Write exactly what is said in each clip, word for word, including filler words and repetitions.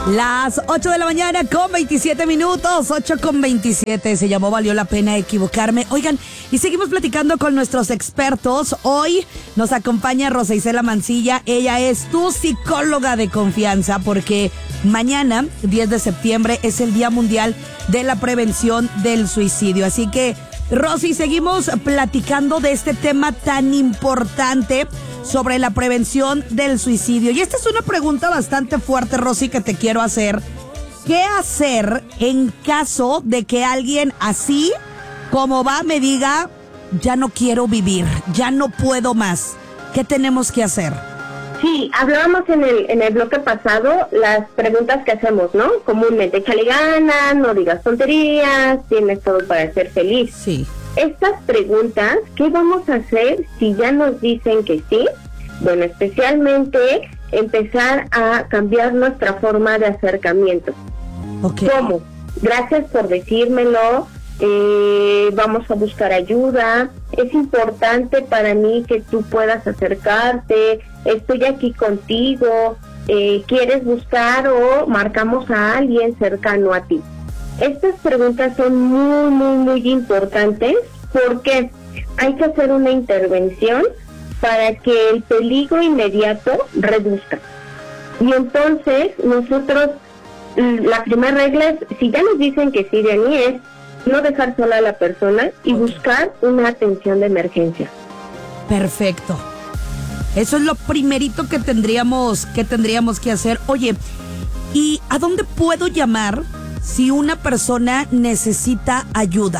Las ocho de la mañana con veintisiete minutos, ocho con veintisiete, se llamó Valió la Pena Equivocarme. Oigan, y seguimos platicando con nuestros expertos. Hoy nos acompaña Rosa Isela Mancilla, ella es tu psicóloga de confianza, porque mañana, diez de septiembre, es el Día Mundial de la Prevención del Suicidio. Así que, Rosy, seguimos platicando de este tema tan importante sobre la prevención del suicidio. Y esta es una pregunta bastante fuerte, Rosy, que te quiero hacer. ¿Qué hacer en caso de que alguien así como va me diga, ya no quiero vivir, ya no puedo más? ¿Qué tenemos que hacer? Sí, hablábamos en el en el bloque pasado las preguntas que hacemos, ¿no? Comúnmente, échale ganas, no digas tonterías, tienes todo para ser feliz. Sí. Estas preguntas, ¿qué vamos a hacer si ya nos dicen que sí? Bueno, especialmente empezar a cambiar nuestra forma de acercamiento. Okay. ¿Cómo? Gracias por decírmelo, eh, vamos a buscar ayuda, es importante para mí que tú puedas acercarte, estoy aquí contigo, eh, ¿quieres buscar o marcamos a alguien cercano a ti? Estas preguntas son muy, muy, muy importantes porque hay que hacer una intervención para que el peligro inmediato reduzca. Y entonces nosotros, la primera regla es, si ya nos dicen que sí, de ahí es no dejar sola a la persona y buscar una atención de emergencia. Perfecto. Eso es lo primerito que tendríamos, que tendríamos que hacer. Oye, ¿y a dónde puedo llamar si una persona necesita ayuda?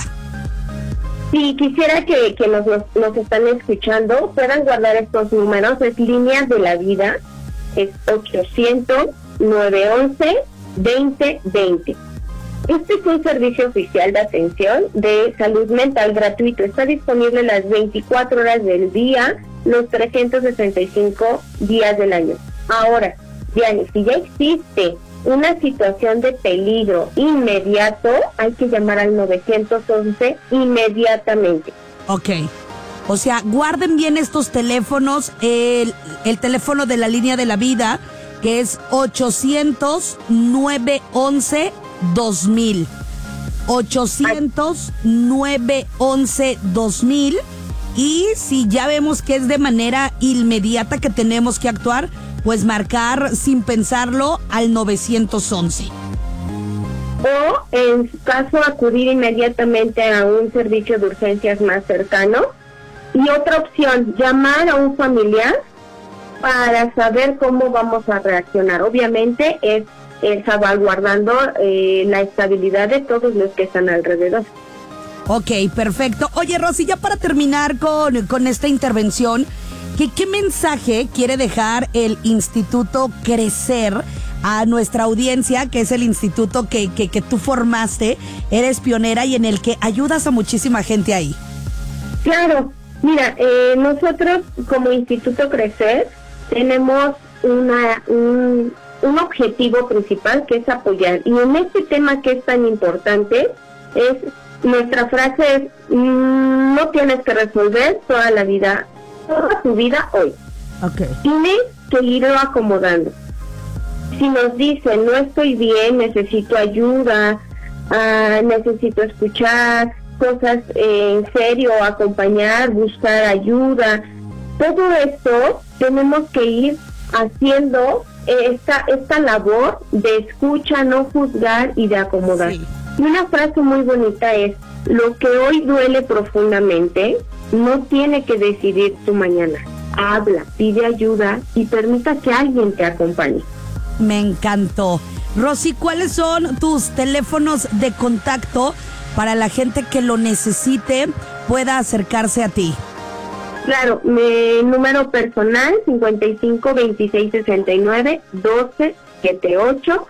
Si quisiera que, que nos, nos, nos están escuchando, puedan guardar estos números, es Líneas de la Vida, es ochocientos, nueve once, veinte veinte. Este es un servicio oficial de atención de salud mental gratuito, está disponible las veinticuatro horas del día, los trescientos sesenta y cinco días del año. Ahora, Diane, si ya existe una situación de peligro inmediato, hay que llamar al nueve once inmediatamente. Ok. O sea, guarden bien estos teléfonos, el, el teléfono de la Línea de la Vida, que es ochocientos, nueve once, dos mil. ochocientos, nueve once, dos mil. Y si ya vemos que es de manera inmediata que tenemos que actuar, pues marcar sin pensarlo al nueve once. O, en su caso, acudir inmediatamente a un servicio de urgencias más cercano. Y otra opción, llamar a un familiar para saber cómo vamos a reaccionar. Obviamente es, es salvaguardando eh, la estabilidad de todos los que están alrededor. Ok, perfecto. Oye, Rosy, ya para terminar con, con esta intervención, ¿Qué, ¿Qué mensaje quiere dejar el Instituto Crecer a nuestra audiencia, que es el instituto que, que, que tú formaste, eres pionera y en el que ayudas a muchísima gente ahí? Claro, mira, eh, nosotros como Instituto Crecer tenemos una un, un objetivo principal que es apoyar. Y en este tema que es tan importante, es nuestra frase es, mmm, no tienes que resolver toda la vida, toda tu vida hoy. Okay. Tienes que irlo acomodando. Si nos dicen, no estoy bien, necesito ayuda, uh, necesito escuchar cosas eh, en serio, acompañar, buscar ayuda, todo esto tenemos que ir haciendo esta, esta labor de escucha, no juzgar y de acomodar. Sí. Y una frase muy bonita es, lo que hoy duele profundamente no tiene que decidir tu mañana. Habla, pide ayuda y permita que alguien te acompañe. Me encantó. Rosy, ¿cuáles son tus teléfonos de contacto para la gente que lo necesite pueda acercarse a ti? Claro, mi número personal cincuenta y cinco, veintiséis, sesenta y nueve, doce, setenta y ocho.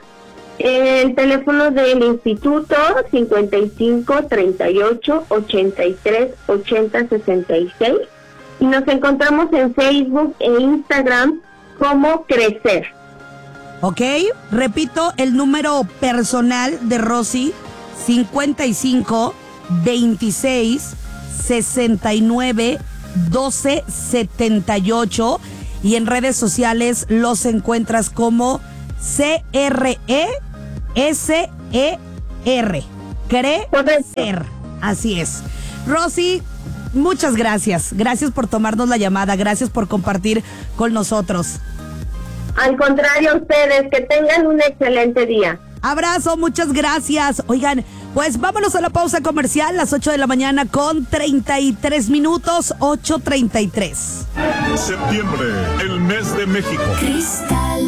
El teléfono del instituto cincuenta y cinco, treinta y ocho, ochenta y tres, ochenta, sesenta y seis. Y nos encontramos en Facebook e Instagram como Crecer. Ok, repito el número personal de Rosy, cincuenta y cinco, veintiséis, sesenta y nueve, doce, setenta y ocho. Y en redes sociales los encuentras como C R E S E R. Crecer. Así es. Rosy, muchas gracias. Gracias por tomarnos la llamada. Gracias por compartir con nosotros. Al contrario, a ustedes, que tengan un excelente día. Abrazo, muchas gracias. Oigan, pues vámonos a la pausa comercial, las ocho de la mañana con treinta y tres minutos, ocho treinta y tres. Septiembre, el mes de México. Cristal.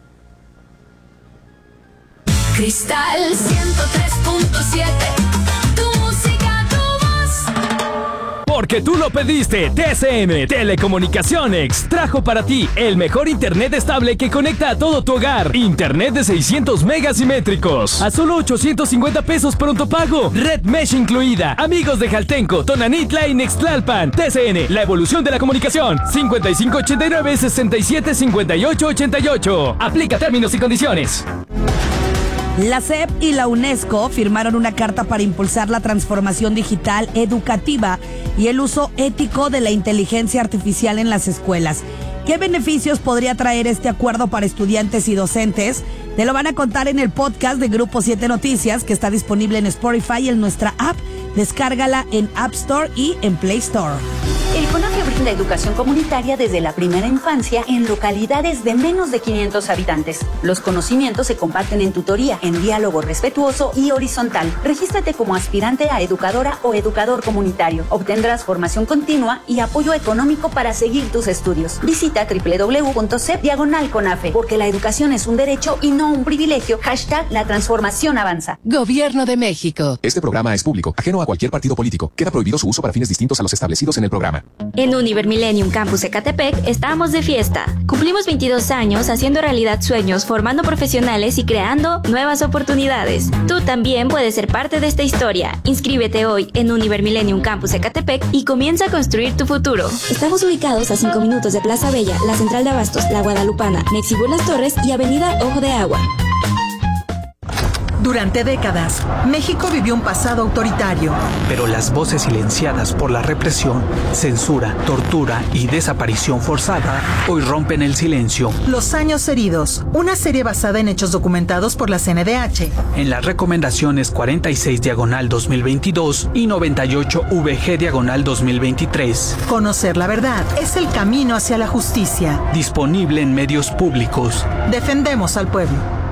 Cristal ciento tres punto siete. Tu música, tu voz. Porque tú lo pediste, T C M Telecomunicaciones trajo para ti el mejor internet estable que conecta a todo tu hogar. Internet de seiscientos megas simétricos a solo ochocientos cincuenta pesos pronto pago. Red Mesh incluida. Amigos de Jaltenco, Tonanitla y Nextlalpan. T C N, la evolución de la comunicación. cincuenta y cinco ochenta y nueve, sesenta y siete, cincuenta y ocho ochenta y ocho. Aplica términos y condiciones. La S E P y la UNESCO firmaron una carta para impulsar la transformación digital educativa y el uso ético de la inteligencia artificial en las escuelas. ¿Qué beneficios podría traer este acuerdo para estudiantes y docentes? Te lo van a contar en el podcast de Grupo siete Noticias, que está disponible en Spotify y en nuestra app. Descárgala en App Store y en Play Store. El CONAFE brinda educación comunitaria desde la primera infancia en localidades de menos de quinientos habitantes. Los conocimientos se comparten en tutoría, en diálogo respetuoso y horizontal. Regístrate como aspirante a educadora o educador comunitario. Obtendrás formación continua y apoyo económico para seguir tus estudios. Visita doble u doble u doble u punto c e p diagonal CONAFE, porque la educación es un derecho y no un privilegio. Hashtag la transformación avanza. Gobierno de México. Este programa es público, ajeno a cualquier partido político. Queda prohibido su uso para fines distintos a los establecidos en el programa. En Univer Millennium Campus Ecatepec estamos de fiesta. Cumplimos veintidós años haciendo realidad sueños, formando profesionales y creando nuevas oportunidades. Tú también puedes ser parte de esta historia. Inscríbete hoy en Univer Millennium Campus Ecatepec y comienza a construir tu futuro. Estamos ubicados a cinco minutos de Plaza Bella, la Central de Abastos, La Guadalupana, Mexibú Las Torres y Avenida Ojo de Agua. Durante décadas, México vivió un pasado autoritario. Pero las voces silenciadas por la represión, censura, tortura y desaparición forzada hoy rompen el silencio. Los años heridos, una serie basada en hechos documentados por la C N D H. En las recomendaciones cuarenta y seis diagonal dos mil veintidós y noventa y ocho V G diagonal dos mil veintitrés. Conocer la verdad es el camino hacia la justicia. Disponible en medios públicos. Defendemos al pueblo.